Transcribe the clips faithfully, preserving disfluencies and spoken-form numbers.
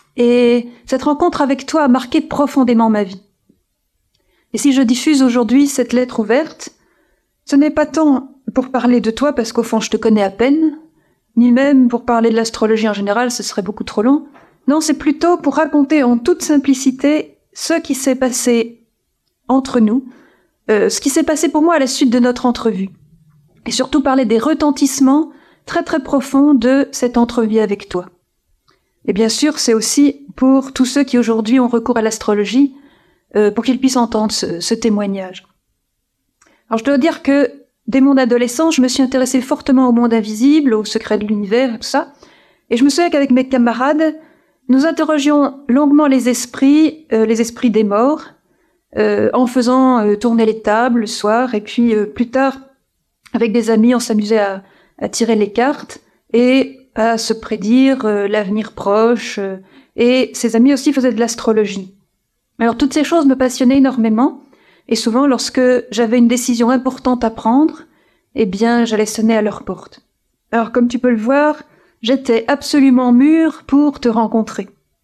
Et cette rencontre avec toi a marqué profondément ma vie. Et si je diffuse aujourd'hui cette lettre ouverte, ce n'est pas tant pour parler de toi, parce qu'au fond je te connais à peine, ni même pour parler de l'astrologie en général, ce serait beaucoup trop long. Non, c'est plutôt pour raconter en toute simplicité ce qui s'est passé entre nous, euh, ce qui s'est passé pour moi à la suite de notre entrevue. Et surtout parler des retentissements très très profonds de cette entrevue avec toi. Et bien sûr, c'est aussi pour tous ceux qui aujourd'hui ont recours à l'astrologie, euh, pour qu'ils puissent entendre ce, ce témoignage. Alors je dois dire que dès mon adolescence, je me suis intéressée fortement au monde invisible, aux secrets de l'univers, tout ça. Et je me souviens qu'avec mes camarades, nous interrogions longuement les esprits, euh, les esprits des morts, euh, en faisant euh, tourner les tables le soir. Et puis euh, plus tard, avec des amis, on s'amusait à, à tirer les cartes et à se prédire euh, l'avenir proche. Euh, et ces amis aussi faisaient de l'astrologie. Alors toutes ces choses me passionnaient énormément. Et souvent, lorsque j'avais une décision importante à prendre, eh bien, j'allais sonner à leur porte. Alors, comme tu peux le voir, j'étais absolument mûre pour te rencontrer.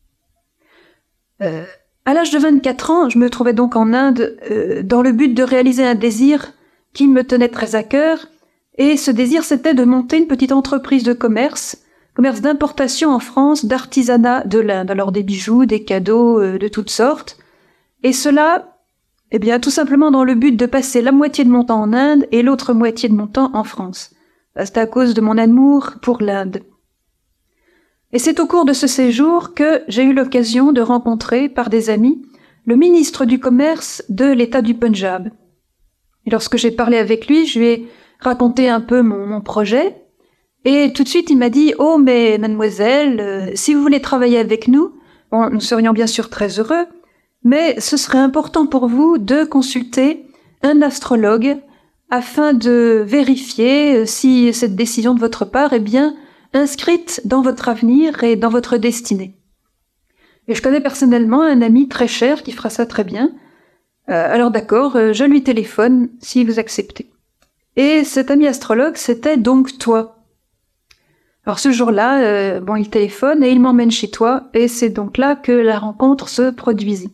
Euh, à l'âge de vingt-quatre ans, je me trouvais donc en Inde euh, dans le but de réaliser un désir qui me tenait très à cœur. Et ce désir, c'était de monter une petite entreprise de commerce, commerce d'importation en France, d'artisanat de l'Inde. Alors, des bijoux, des cadeaux euh, de toutes sortes. Et cela... Eh bien, tout simplement dans le but de passer la moitié de mon temps en Inde et l'autre moitié de mon temps en France. C'est à cause de mon amour pour l'Inde. Et c'est au cours de ce séjour que j'ai eu l'occasion de rencontrer, par des amis, le ministre du Commerce de l'État du Punjab. Et lorsque j'ai parlé avec lui, je lui ai raconté un peu mon, mon projet, et tout de suite il m'a dit « Oh, mais mademoiselle, euh, si vous voulez travailler avec nous, bon, nous serions bien sûr très heureux, mais ce serait important pour vous de consulter un astrologue afin de vérifier si cette décision de votre part est bien inscrite dans votre avenir et dans votre destinée. » Et je connais personnellement un ami très cher qui fera ça très bien. Euh, alors d'accord, je lui téléphone si vous acceptez. Et cet ami astrologue, c'était donc toi. Alors ce jour-là, euh, bon, il téléphone et il m'emmène chez toi, et c'est donc là que la rencontre se produisit.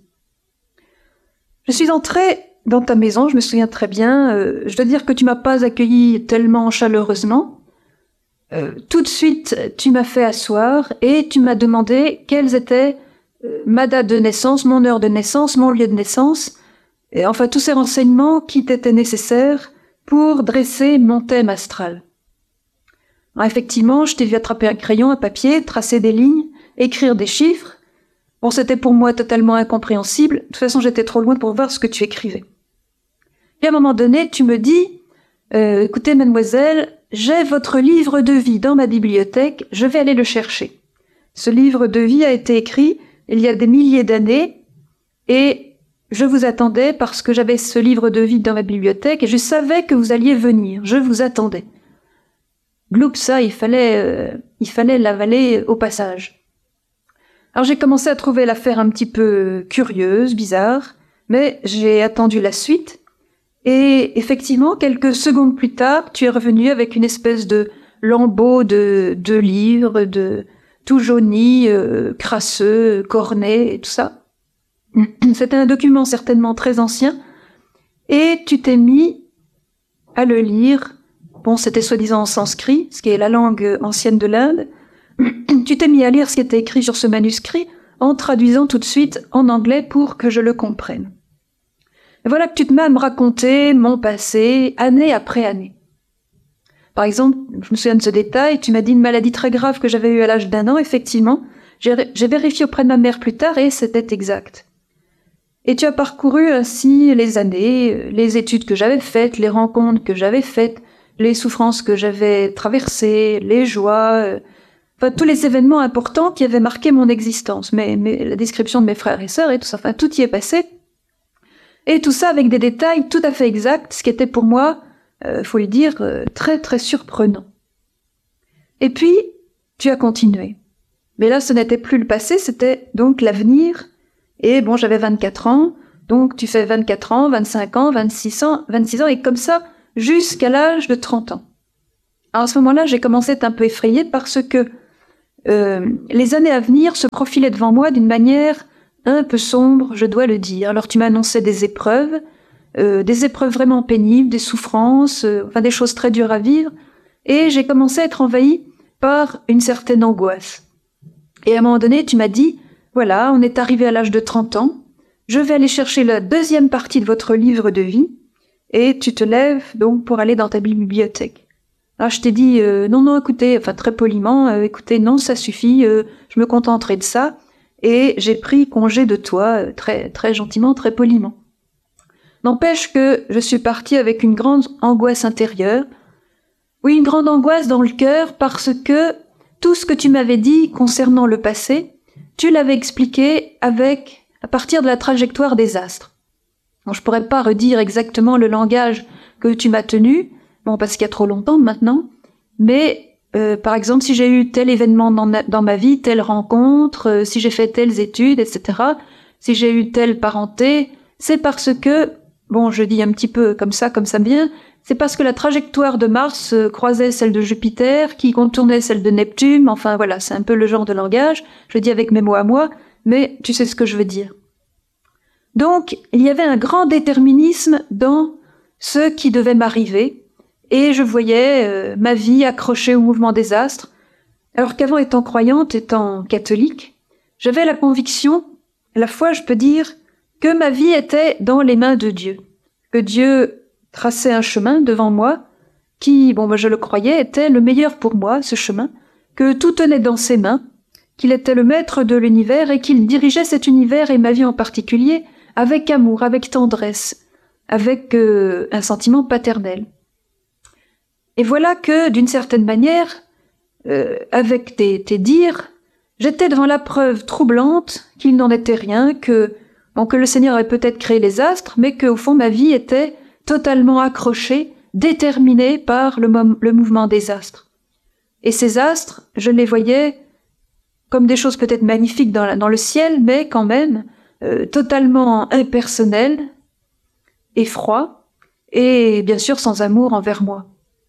Je suis entrée dans ta maison, je me souviens très bien. Euh, je dois dire que tu m'as pas accueilli tellement chaleureusement. Euh, tout de suite, tu m'as fait asseoir et tu m'as demandé quelles étaient euh, ma date de naissance, mon heure de naissance, mon lieu de naissance, et enfin tous ces renseignements qui t'étaient nécessaires pour dresser mon thème astral. Alors, effectivement, je t'ai vu attraper un crayon, un papier, tracer des lignes, écrire des chiffres. Bon, c'était pour moi totalement incompréhensible. De toute façon, j'étais trop loin pour voir ce que tu écrivais. Et à un moment donné, tu me dis euh, « Écoutez, mademoiselle, j'ai votre livre de vie dans ma bibliothèque, je vais aller le chercher. » Ce livre de vie a été écrit il y a des milliers d'années et je vous attendais parce que j'avais ce livre de vie dans ma bibliothèque et je savais que vous alliez venir. Je vous attendais. Gloup, ça, il fallait, euh, il fallait l'avaler au passage. Alors j'ai commencé à trouver l'affaire un petit peu curieuse, bizarre, mais j'ai attendu la suite, et effectivement, quelques secondes plus tard, tu es revenu avec une espèce de lambeau de, de livres, de tout jauni, euh, crasseux, corné, et tout ça. C'était un document certainement très ancien, et tu t'es mis à le lire. Bon, c'était soi-disant en sanskrit, ce qui est la langue ancienne de l'Inde. Tu t'es mis à lire ce qui était écrit sur ce manuscrit en traduisant tout de suite en anglais pour que je le comprenne. Et voilà que tu te mets à me raconter mon passé, année après année. Par exemple, je me souviens de ce détail, tu m'as dit une maladie très grave que j'avais eue à l'âge d'un an, effectivement. J'ai, j'ai vérifié auprès de ma mère plus tard et c'était exact. Et tu as parcouru ainsi les années, les études que j'avais faites, les rencontres que j'avais faites, les souffrances que j'avais traversées, les joies... Euh, Enfin, tous les événements importants qui avaient marqué mon existence, mais, mais la description de mes frères et sœurs et tout ça, enfin, tout y est passé. Et tout ça avec des détails tout à fait exacts, ce qui était pour moi, euh, faut le dire, euh, très très surprenant. Et puis, tu as continué. Mais là, ce n'était plus le passé, c'était donc l'avenir. Et bon, j'avais vingt-quatre ans, donc tu fais vingt-quatre ans, vingt-cinq ans, vingt-six ans, vingt-six ans, et comme ça, jusqu'à l'âge de trente ans. Alors à ce moment-là, j'ai commencé à être un peu effrayée parce que euh, les années à venir se profilaient devant moi d'une manière un peu sombre, je dois le dire. Alors tu m'annonçais des épreuves, euh, des épreuves vraiment pénibles, des souffrances, euh, enfin des choses très dures à vivre, et j'ai commencé à être envahie par une certaine angoisse. Et à un moment donné, tu m'as dit, voilà, on est arrivé à l'âge de trente ans, je vais aller chercher la deuxième partie de votre livre de vie, et tu te lèves donc pour aller dans ta bibliothèque. Alors je t'ai dit, euh, non, non, écoutez, enfin très poliment, euh, écoutez, non, ça suffit, euh, je me contenterai de ça, et j'ai pris congé de toi, euh, très, très gentiment, très poliment. N'empêche que je suis partie avec une grande angoisse intérieure, oui, une grande angoisse dans le cœur, parce que tout ce que tu m'avais dit concernant le passé, tu l'avais expliqué avec, à partir de la trajectoire des astres. Bon, je pourrais pas redire exactement le langage que tu m'as tenu, bon, parce qu'il y a trop longtemps maintenant, mais euh, par exemple, si j'ai eu tel événement dans ma, dans ma vie, telle rencontre, euh, si j'ai fait telles études, et cetera, si j'ai eu telle parenté, c'est parce que, bon, je dis un petit peu comme ça, comme ça me vient, c'est parce que la trajectoire de Mars euh, croisait celle de Jupiter, qui contournait celle de Neptune, enfin voilà, c'est un peu le genre de langage, je le dis avec mes mots à moi, mais tu sais ce que je veux dire. Donc, il y avait un grand déterminisme dans ce qui devait m'arriver, et je voyais euh, ma vie accrochée au mouvement des astres, alors qu'avant étant croyante, étant catholique, j'avais la conviction, à la fois je peux dire, que ma vie était dans les mains de Dieu, que Dieu traçait un chemin devant moi, qui, bon, moi je le croyais, était le meilleur pour moi, ce chemin, que tout tenait dans ses mains, qu'il était le maître de l'univers et qu'il dirigeait cet univers et ma vie en particulier avec amour, avec tendresse, avec euh, un sentiment paternel. Et voilà que, d'une certaine manière, euh, avec tes, tes dires, j'étais devant la preuve troublante qu'il n'en était rien, que, bon, que le Seigneur avait peut-être créé les astres, mais qu'au fond ma vie était totalement accrochée, déterminée par le, mo- le mouvement des astres. Et ces astres, je les voyais comme des choses peut-être magnifiques dans, la, dans le ciel, mais quand même euh, totalement impersonnelles et froids, et bien sûr sans amour envers moi.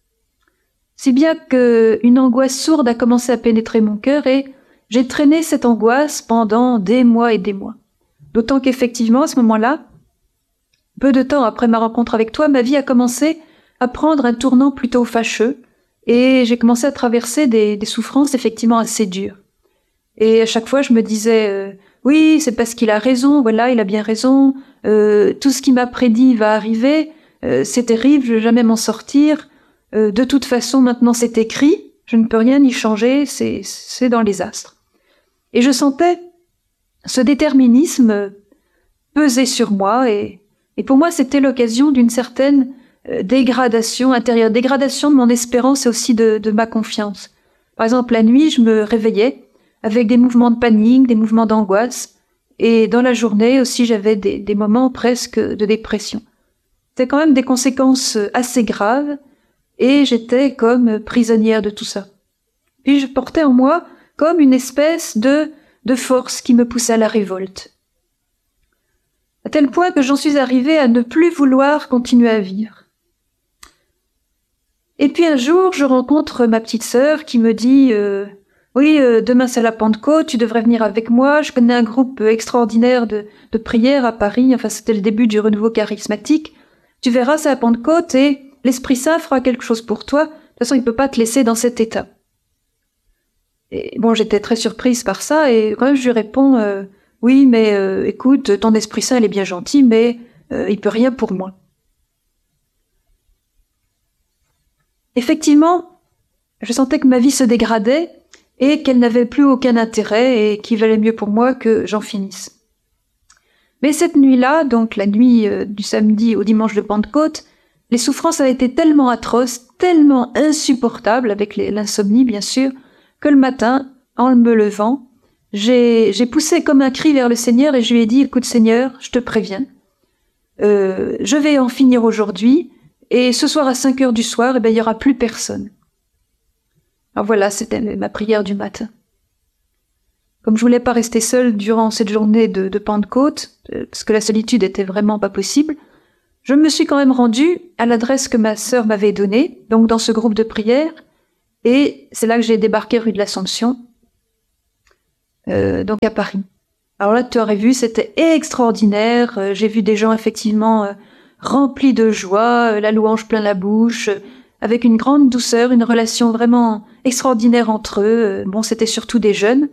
Si bien qu'une angoisse sourde a commencé à pénétrer mon cœur, et j'ai traîné cette angoisse pendant des mois et des mois. D'autant qu'effectivement, à ce moment-là, peu de temps après ma rencontre avec toi, ma vie a commencé à prendre un tournant plutôt fâcheux, et j'ai commencé à traverser des, des souffrances effectivement assez dures. Et à chaque fois, je me disais, euh, oui, c'est parce qu'il a raison, voilà, il a bien raison, euh, tout ce qu'il m'a prédit va arriver, euh, c'est terrible, je vais jamais m'en sortir, euh, de toute façon, maintenant c'est écrit, je ne peux rien y changer, c'est, c'est dans les astres. Et je sentais ce déterminisme peser sur moi, et, et pour moi, c'était l'occasion d'une certaine euh, dégradation intérieure, dégradation de mon espérance et aussi de, de ma confiance. Par exemple, la nuit, je me réveillais avec des mouvements de panique, des mouvements d'angoisse, et dans la journée aussi, j'avais des, des moments presque de dépression. C'était quand même des conséquences assez graves, et j'étais comme prisonnière de tout ça. Puis je portais en moi comme une espèce de, de force qui me poussait à la révolte. À tel point que j'en suis arrivée à ne plus vouloir continuer à vivre. Et puis un jour, je rencontre ma petite sœur qui me dit euh, « Oui, euh, demain c'est la Pentecôte, tu devrais venir avec moi, je connais un groupe extraordinaire de, de prières à Paris, enfin c'était le début du renouveau charismatique, tu verras, c'est la Pentecôte et l'Esprit Saint fera quelque chose pour toi, de toute façon il ne peut pas te laisser dans cet état. » Et bon, j'étais très surprise par ça, et quand même je lui réponds euh, « Oui, mais euh, écoute, ton Esprit Saint il est bien gentil, mais euh, il peut rien pour moi. » Effectivement, je sentais que ma vie se dégradait et qu'elle n'avait plus aucun intérêt et qu'il valait mieux pour moi que j'en finisse. Mais cette nuit-là, donc la nuit euh, du samedi au dimanche de Pentecôte, les souffrances avaient été tellement atroces, tellement insupportables, avec les, l'insomnie bien sûr, que le matin, en me levant, j'ai, j'ai poussé comme un cri vers le Seigneur et je lui ai dit « Écoute Seigneur, je te préviens, euh, je vais en finir aujourd'hui, et ce soir à cinq heures du soir, eh ben, il n'y aura plus personne. » Alors voilà, c'était ma prière du matin. Comme je voulais pas rester seule durant cette journée de, de Pentecôte, parce que la solitude était vraiment pas possible, je me suis quand même rendue à l'adresse que ma sœur m'avait donnée, donc dans ce groupe de prière, et c'est là que j'ai débarqué rue de l'Assomption. euh, donc à Paris. Alors là, tu aurais vu, c'était extraordinaire. Euh, j'ai vu des gens effectivement euh, remplis de joie, euh, la louange plein la bouche, euh, avec une grande douceur, une relation vraiment extraordinaire entre eux. Euh, bon, c'était surtout des jeunes.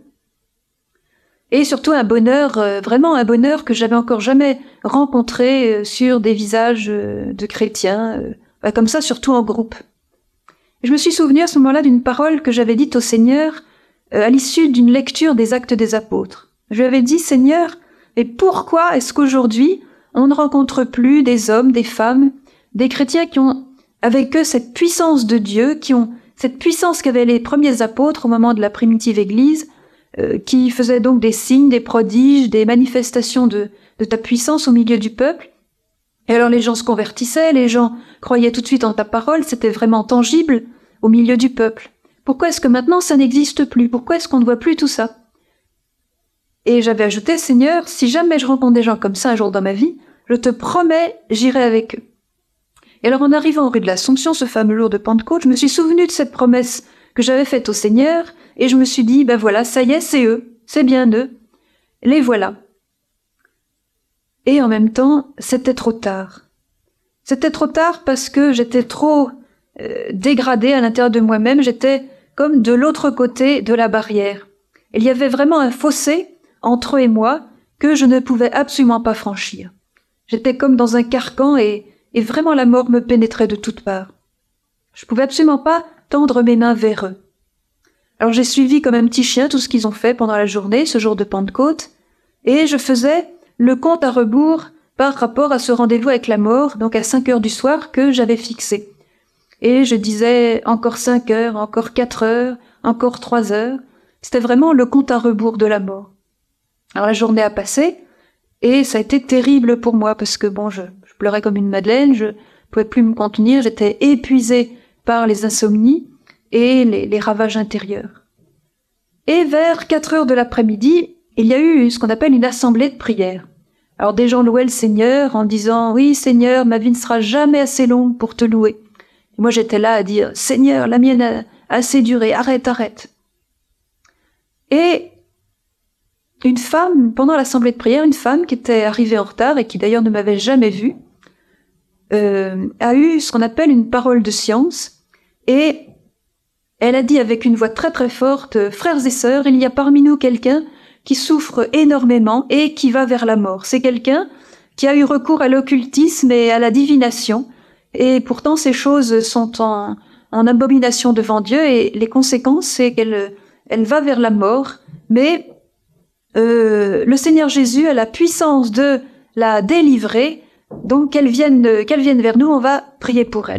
Et surtout un bonheur, euh, vraiment un bonheur que j'avais encore jamais rencontré euh, sur des visages euh, de chrétiens, euh, bah, comme ça, surtout en groupe. Je me suis souvenu à ce moment-là d'une parole que j'avais dite au Seigneur euh, à l'issue d'une lecture des Actes des Apôtres. Je lui avais dit, Seigneur, mais pourquoi est-ce qu'aujourd'hui on ne rencontre plus des hommes, des femmes, des chrétiens qui ont avec eux cette puissance de Dieu, qui ont cette puissance qu'avaient les premiers apôtres au moment de la primitive Église, euh, qui faisaient donc des signes, des prodiges, des manifestations de, de ta puissance au milieu du peuple. Et alors les gens se convertissaient, les gens croyaient tout de suite en ta parole, c'était vraiment tangible au milieu du peuple. Pourquoi est-ce que maintenant ça n'existe plus? Pourquoi est-ce qu'on ne voit plus tout ça? Et j'avais ajouté, Seigneur, si jamais je rencontre des gens comme ça un jour dans ma vie, je te promets, j'irai avec eux. Et alors en arrivant rue de l'Assomption, ce fameux jour de Pentecôte, je me suis souvenu de cette promesse que j'avais faite au Seigneur, et je me suis dit, ben voilà, ça y est, c'est eux, c'est bien eux, les voilà. Et en même temps, c'était trop tard. C'était trop tard parce que j'étais trop euh, dégradée à l'intérieur de moi-même, j'étais comme de l'autre côté de la barrière. Il y avait vraiment un fossé entre eux et moi que je ne pouvais absolument pas franchir. J'étais comme dans un carcan et, et vraiment la mort me pénétrait de toutes parts. Je pouvais absolument pas tendre mes mains vers eux. Alors j'ai suivi comme un petit chien tout ce qu'ils ont fait pendant la journée, ce jour de Pentecôte, et je faisais le compte à rebours par rapport à ce rendez-vous avec la mort, donc à cinq heures du soir que j'avais fixé. Et je disais encore cinq heures, encore quatre heures, encore trois heures. C'était vraiment le compte à rebours de la mort. Alors la journée a passé, et ça a été terrible pour moi, parce que bon, je, je pleurais comme une madeleine, je pouvais plus me contenir, j'étais épuisée par les insomnies et les, les ravages intérieurs. Et vers quatre heures de l'après-midi, il y a eu ce qu'on appelle une assemblée de prière. Alors des gens louaient le Seigneur en disant « Oui, Seigneur, ma vie ne sera jamais assez longue pour te louer. » Et moi j'étais là à dire « Seigneur, la mienne a assez duré, arrête, arrête. » Et une femme, pendant l'assemblée de prière, une femme qui était arrivée en retard et qui d'ailleurs ne m'avait jamais vue, euh, a eu ce qu'on appelle une parole de science, et elle a dit avec une voix très très forte, « Frères et sœurs, il y a parmi nous quelqu'un qui souffre énormément et qui va vers la mort. C'est quelqu'un qui a eu recours à l'occultisme et à la divination, et pourtant ces choses sont en, en abomination devant Dieu, et les conséquences, c'est qu'elle elle va vers la mort, mais euh, le Seigneur Jésus a la puissance de la délivrer, donc qu'elle vienne, qu'elle vienne vers nous, on va prier pour elle. »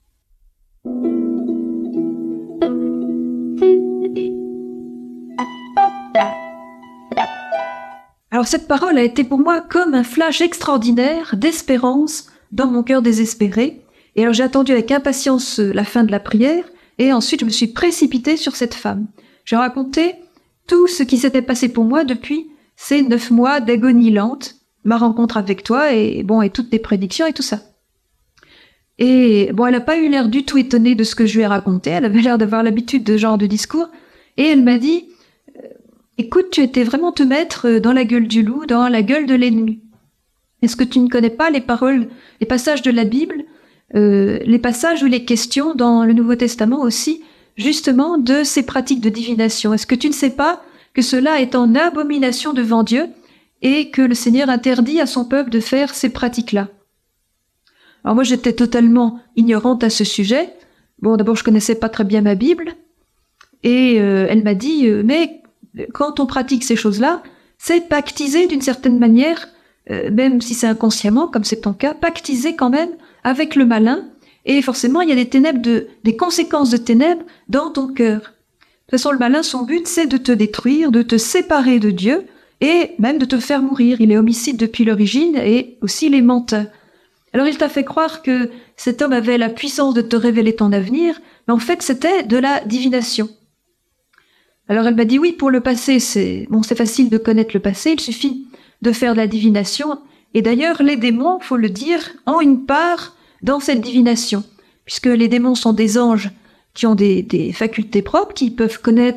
Alors cette parole a été pour moi comme un flash extraordinaire d'espérance dans mon cœur désespéré. Et alors j'ai attendu avec impatience la fin de la prière, et ensuite je me suis précipitée sur cette femme. J'ai raconté tout ce qui s'était passé pour moi depuis ces neuf mois d'agonie lente, ma rencontre avec toi, et bon, et toutes tes prédictions et tout ça. Et bon, elle n'a pas eu l'air du tout étonnée de ce que je lui ai raconté, elle avait l'air d'avoir l'habitude de ce genre de discours, et elle m'a dit « Écoute, tu étais vraiment te mettre dans la gueule du loup, dans la gueule de l'ennemi. Est-ce que tu ne connais pas les paroles, les passages de la Bible, euh, les passages où il est question dans le Nouveau Testament aussi, justement, de ces pratiques de divination? Est-ce que tu ne sais pas que cela est en abomination devant Dieu et que le Seigneur interdit à son peuple de faire ces pratiques-là? » Alors moi, j'étais totalement ignorante à ce sujet. Bon, d'abord, je connaissais pas très bien ma Bible. Et euh, elle m'a dit euh, « Mais quand on pratique ces choses-là, c'est pactiser d'une certaine manière, euh, même si c'est inconsciemment, comme c'est ton cas, pactiser quand même avec le malin, et forcément il y a des ténèbres, de, des conséquences de ténèbres dans ton cœur. De toute façon, le malin, son but, c'est de te détruire, de te séparer de Dieu, et même de te faire mourir. Il est homicide depuis l'origine, et aussi il est menteur. Alors il t'a fait croire que cet homme avait la puissance de te révéler ton avenir, mais en fait c'était de la divination. Alors elle m'a dit oui, pour le passé, c'est bon, c'est facile de connaître le passé, il suffit de faire de la divination. Et d'ailleurs, les démons, faut le dire, ont une part dans cette divination, puisque les démons sont des anges qui ont des, des facultés propres, qui peuvent connaître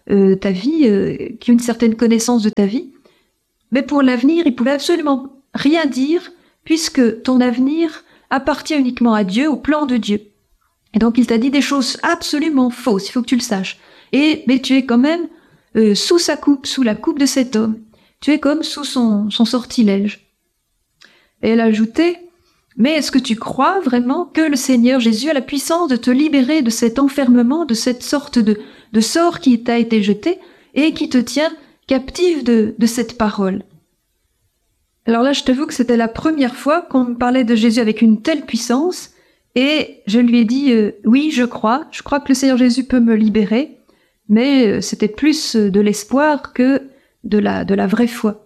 euh, ta vie, euh, qui ont une certaine connaissance de ta vie. Mais pour l'avenir, il pouvait absolument rien dire, puisque ton avenir appartient uniquement à Dieu, au plan de Dieu. Et donc il t'a dit des choses absolument fausses, il faut que tu le saches. Et mais tu es quand même euh, sous sa coupe, sous la coupe de cet homme. Tu es comme sous son, son sortilège. Et elle a ajouté, mais est-ce que tu crois vraiment que le Seigneur Jésus a la puissance de te libérer de cet enfermement, de cette sorte de, de sort qui t'a été jeté et qui te tient captive de, de cette parole? Alors là, je t'avoue que c'était la première fois qu'on me parlait de Jésus avec une telle puissance, et je lui ai dit, euh, oui, je crois, je crois que le Seigneur Jésus peut me libérer, mais euh, c'était plus de l'espoir que de la, de la vraie foi.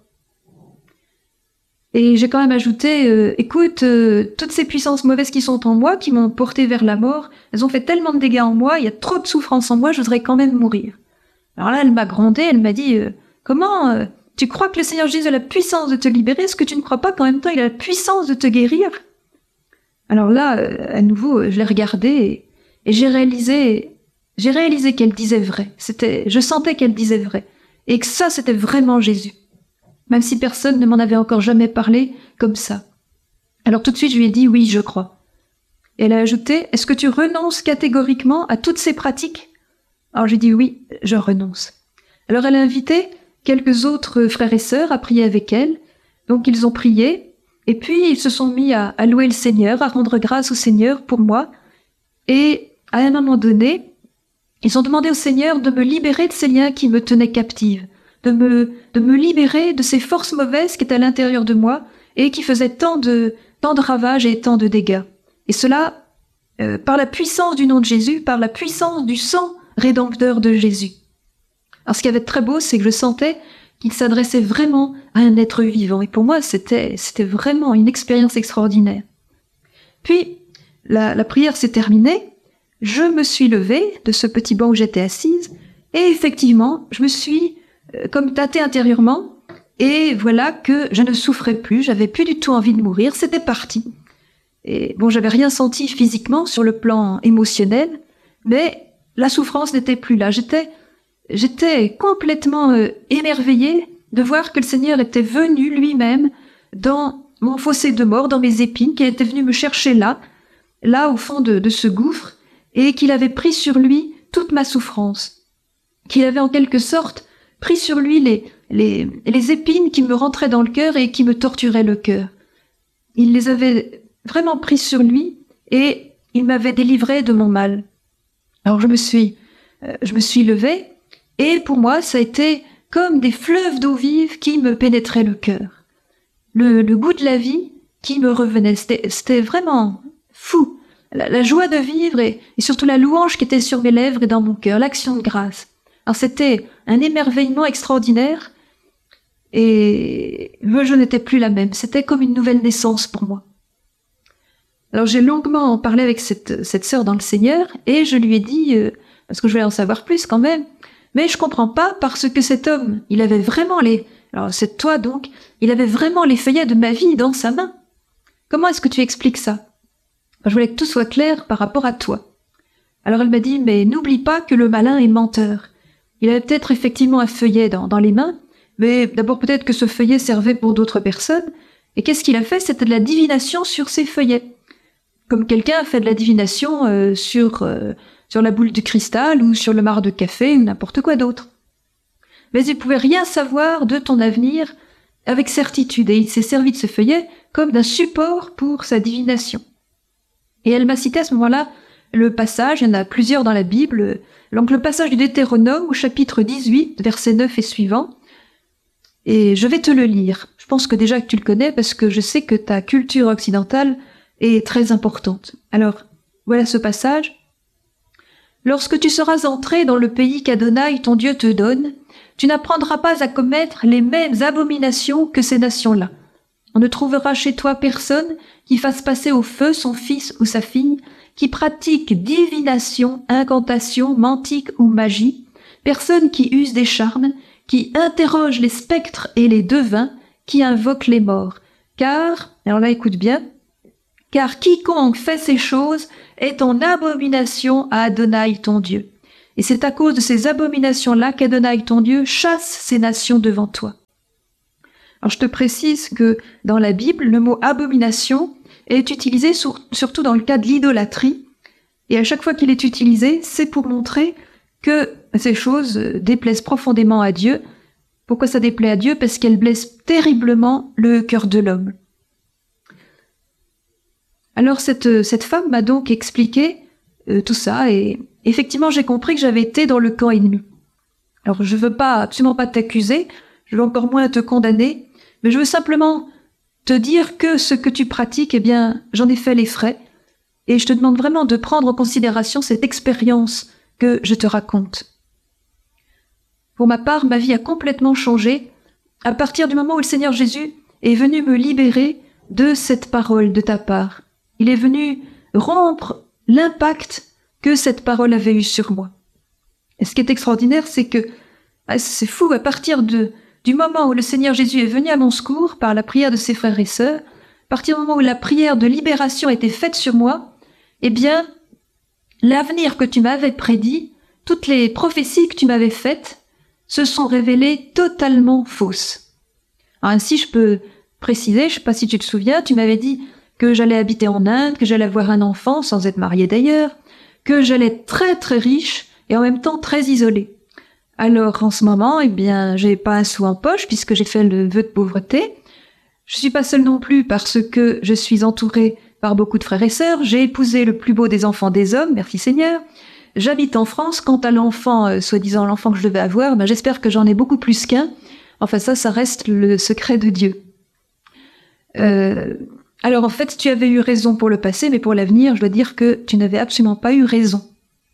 Et j'ai quand même ajouté, euh, écoute, euh, toutes ces puissances mauvaises qui sont en moi, qui m'ont porté vers la mort, elles ont fait tellement de dégâts en moi, il y a trop de souffrance en moi, je voudrais quand même mourir. Alors là, elle m'a grondé, elle m'a dit, euh, comment euh, tu crois que le Seigneur Jésus a la puissance de te libérer, est-ce que tu ne crois pas qu'en même temps il a la puissance de te guérir? Alors là, euh, à nouveau, je l'ai regardée et, et j'ai réalisé, j'ai réalisé qu'elle disait vrai. C'était, je sentais qu'elle disait vrai. Et que ça, c'était vraiment Jésus. Même si personne ne m'en avait encore jamais parlé comme ça. Alors tout de suite, je lui ai dit, oui, je crois. Et elle a ajouté, est-ce que tu renonces catégoriquement à toutes ces pratiques? Alors j'ai dit, oui, je renonce. Alors elle a invité quelques autres frères et sœurs à prier avec elle. Donc ils ont prié. Et puis, ils se sont mis à, à louer le Seigneur, à rendre grâce au Seigneur pour moi. Et à un moment donné, ils ont demandé au Seigneur de me libérer de ces liens qui me tenaient captive, de me, de me libérer de ces forces mauvaises qui étaient à l'intérieur de moi et qui faisaient tant de, tant de ravages et tant de dégâts. Et cela, euh, par la puissance du nom de Jésus, par la puissance du sang rédempteur de Jésus. Alors, ce qui avait de très beau, c'est que je sentais qu'il s'adressait vraiment à un être vivant. Et pour moi, c'était, c'était vraiment une expérience extraordinaire. Puis, la, la prière s'est terminée. Je me suis levée de ce petit banc où j'étais assise. Et effectivement, je me suis euh, comme tâtée intérieurement. Et voilà que je ne souffrais plus. J'avais plus du tout envie de mourir. C'était parti. Et bon, j'avais rien senti physiquement sur le plan émotionnel. Mais la souffrance n'était plus là. J'étais... J'étais complètement euh, émerveillée de voir que le Seigneur était venu lui-même dans mon fossé de mort, dans mes épines, qu'il était venu me chercher là, là au fond de, de ce gouffre, et qu'il avait pris sur lui toute ma souffrance, qu'il avait en quelque sorte pris sur lui les, les, les épines qui me rentraient dans le cœur et qui me torturaient le cœur. Il les avait vraiment pris sur lui et il m'avait délivré de mon mal. Alors je me suis, euh, je me suis levée. Et pour moi, ça a été comme des fleuves d'eau vive qui me pénétraient le cœur. Le, le goût de la vie qui me revenait. C'était, c'était vraiment fou. La, la joie de vivre et, et surtout la louange qui était sur mes lèvres et dans mon cœur, l'action de grâce. Alors c'était un émerveillement extraordinaire et moi, je n'étais plus la même. C'était comme une nouvelle naissance pour moi. Alors j'ai longuement parlé avec cette, cette sœur dans le Seigneur et je lui ai dit, euh, parce que je voulais en savoir plus quand même, mais je comprends pas parce que cet homme, il avait vraiment les... Alors c'est toi donc, il avait vraiment les feuillets de ma vie dans sa main. Comment est-ce que tu expliques ça? Enfin, je voulais que tout soit clair par rapport à toi. Alors elle m'a dit, mais n'oublie pas que le malin est menteur. Il avait peut-être effectivement un feuillet dans, dans les mains, mais d'abord peut-être que ce feuillet servait pour d'autres personnes. Et qu'est-ce qu'il a fait? C'était de la divination sur ces feuillets. Comme quelqu'un a fait de la divination euh, sur... Euh, sur la boule de cristal ou sur le marc de café ou n'importe quoi d'autre. Mais il pouvait rien savoir de ton avenir avec certitude et il s'est servi de ce feuillet comme d'un support pour sa divination. Et elle m'a cité à ce moment-là le passage, il y en a plusieurs dans la Bible, donc le passage du Deutéronome au chapitre dix-huit, verset neuf et suivant. Et je vais te le lire. Je pense que déjà que tu le connais parce que je sais que ta culture occidentale est très importante. Alors, voilà ce passage. Lorsque tu seras entré dans le pays qu'Adonai ton Dieu te donne, tu n'apprendras pas à commettre les mêmes abominations que ces nations-là. On ne trouvera chez toi personne qui fasse passer au feu son fils ou sa fille, qui pratique divination, incantation, mantique ou magie, personne qui use des charmes, qui interroge les spectres et les devins, qui invoque les morts. Car, alors là écoute bien, car quiconque fait ces choses est en abomination à Adonai ton Dieu. Et c'est à cause de ces abominations-là qu'Adonai, ton Dieu, chasse ces nations devant toi. Alors je te précise que dans la Bible, le mot abomination est utilisé sur, surtout dans le cas de l'idolâtrie. Et à chaque fois qu'il est utilisé, c'est pour montrer que ces choses déplaisent profondément à Dieu. Pourquoi ça déplaît à Dieu? Parce qu'elles blessent terriblement le cœur de l'homme. Alors cette, cette femme m'a donc expliqué euh, tout ça, et effectivement j'ai compris que j'avais été dans le camp ennemi. Alors je veux pas, absolument pas t'accuser, je veux encore moins te condamner, mais je veux simplement te dire que ce que tu pratiques, eh bien, j'en ai fait les frais, et je te demande vraiment de prendre en considération cette expérience que je te raconte. Pour ma part, ma vie a complètement changé à partir du moment où le Seigneur Jésus est venu me libérer de cette parole de ta part. Il est venu rompre l'impact que cette parole avait eu sur moi. Et ce qui est extraordinaire, c'est que, ah, c'est fou, à partir de, du moment où le Seigneur Jésus est venu à mon secours par la prière de ses frères et sœurs, à partir du moment où la prière de libération a été faite sur moi, eh bien, l'avenir que tu m'avais prédit, toutes les prophéties que tu m'avais faites, se sont révélées totalement fausses. Alors ainsi, je peux préciser, je ne sais pas si tu te souviens, tu m'avais dit que j'allais habiter en Inde, que j'allais avoir un enfant, sans être mariée d'ailleurs, que j'allais être très très riche et en même temps très isolée. Alors en ce moment, eh bien, j'ai pas un sou en poche puisque j'ai fait le vœu de pauvreté. Je suis pas seule non plus parce que je suis entourée par beaucoup de frères et sœurs. J'ai épousé le plus beau des enfants des hommes, merci Seigneur. J'habite en France. Quant à l'enfant, euh, soi-disant l'enfant que je devais avoir, ben, j'espère que j'en ai beaucoup plus qu'un. Enfin ça, ça reste le secret de Dieu. Euh, alors en fait, tu avais eu raison pour le passé, mais pour l'avenir, je dois dire que tu n'avais absolument pas eu raison.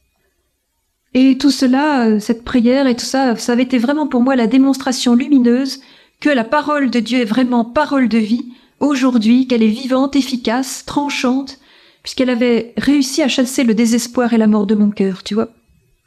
Et tout cela, euh, cette prière et tout ça, ça avait été vraiment pour moi la démonstration lumineuse que la parole de Dieu est vraiment parole de vie, aujourd'hui, qu'elle est vivante, efficace, tranchante, puisqu'elle avait réussi à chasser le désespoir et la mort de mon cœur, tu vois.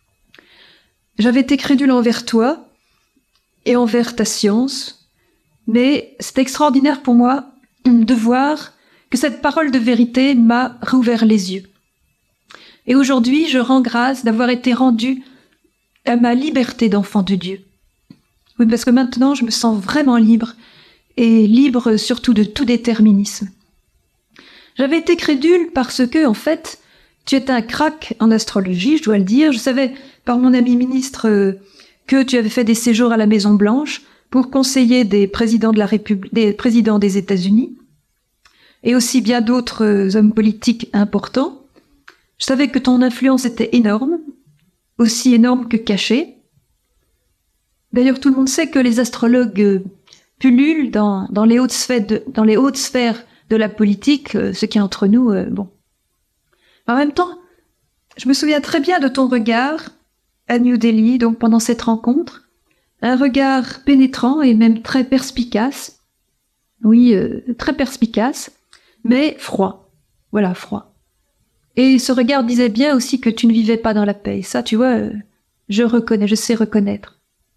J'avais été crédule envers toi et envers ta science, mais c'est extraordinaire pour moi de voir que cette parole de vérité m'a rouvert les yeux. Et aujourd'hui, je rends grâce d'avoir été rendue à ma liberté d'enfant de Dieu. Oui, parce que maintenant, je me sens vraiment libre, et libre surtout de tout déterminisme. J'avais été crédule parce que, en fait, tu étais un crack en astrologie, je dois le dire. Je savais, par mon ami ministre, euh, que tu avais fait des séjours à la Maison-Blanche pour conseiller des présidents de la République, des présidents des États-Unis, et aussi bien d'autres euh, hommes politiques importants. Je savais que ton influence était énorme, aussi énorme que cachée. D'ailleurs, tout le monde sait que les astrologues euh, pullulent dans, dans, les hautes sphères de, dans les hautes sphères de la politique, euh, ce qui est entre nous, euh, bon. En même temps, je me souviens très bien de ton regard à New Delhi, donc pendant cette rencontre, un regard pénétrant et même très perspicace, oui, euh, très perspicace, mais froid, voilà, froid. Et ce regard disait bien aussi que tu ne vivais pas dans la paix. Ça, tu vois, euh, je reconnais, je sais reconnaître.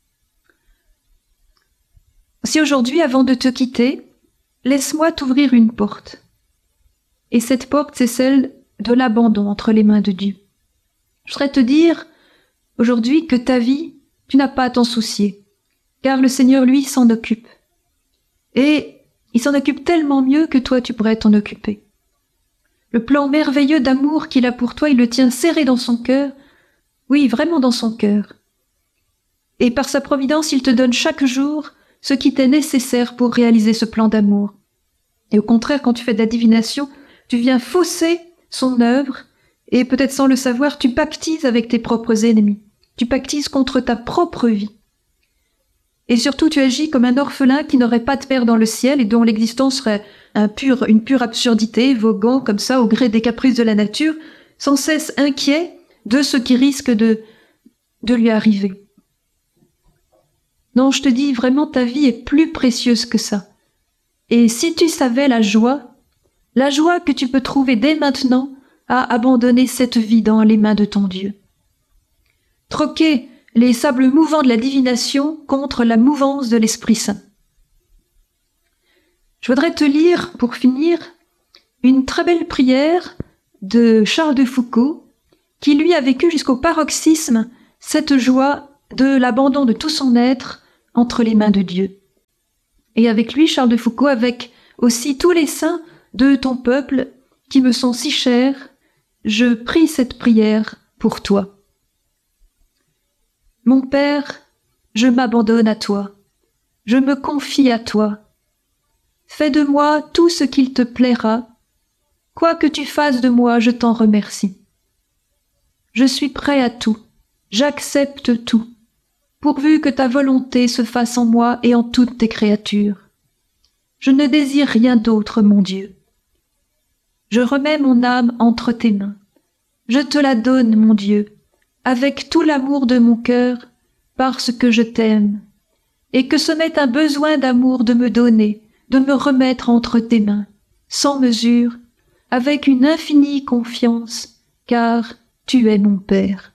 Si aujourd'hui, avant de te quitter, laisse-moi t'ouvrir une porte. Et cette porte, c'est celle de l'abandon entre les mains de Dieu. Je voudrais te dire, aujourd'hui, que ta vie, tu n'as pas à t'en soucier, car le Seigneur, lui, s'en occupe. Et il s'en occupe tellement mieux que toi, tu pourrais t'en occuper. Le plan merveilleux d'amour qu'il a pour toi, il le tient serré dans son cœur, oui, vraiment dans son cœur. Et par sa providence, il te donne chaque jour ce qui t'est nécessaire pour réaliser ce plan d'amour. Et au contraire, quand tu fais de la divination, tu viens fausser son œuvre, et peut-être sans le savoir, tu pactises avec tes propres ennemis. Tu pactises contre ta propre vie. Et surtout, tu agis comme un orphelin qui n'aurait pas de père dans le ciel et dont l'existence serait un pur, une pure absurdité, voguant comme ça au gré des caprices de la nature, sans cesse inquiet de ce qui risque de, de lui arriver. Non, je te dis, vraiment, ta vie est plus précieuse que ça. Et si tu savais la joie, la joie que tu peux trouver dès maintenant à abandonner cette vie dans les mains de ton Dieu. Troquer les sables mouvants de la divination contre la mouvance de l'Esprit Saint. Je voudrais te lire, pour finir, une très belle prière de Charles de Foucauld, qui lui a vécu jusqu'au paroxysme cette joie de l'abandon de tout son être entre les mains de Dieu. Et avec lui, Charles de Foucauld, avec aussi tous les saints de ton peuple qui me sont si chers, je prie cette prière pour toi. Mon Père, je m'abandonne à toi, je me confie à toi. Fais de moi tout ce qu'il te plaira, quoi que tu fasses de moi, je t'en remercie. Je suis prêt à tout, j'accepte tout, pourvu que ta volonté se fasse en moi et en toutes tes créatures. Je ne désire rien d'autre, mon Dieu. Je remets mon âme entre tes mains. Je te la donne, mon Dieu, avec tout l'amour de mon cœur, parce que je t'aime, et que ce n'est un besoin d'amour de me donner, de me remettre entre tes mains, sans mesure, avec une infinie confiance, car tu es mon Père.